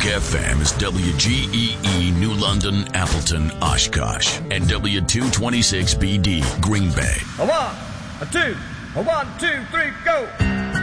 FM is WGEE New London, Appleton, Oshkosh, and W226BD Green Bay. A 1, a 2, a 1, 2, 3, go!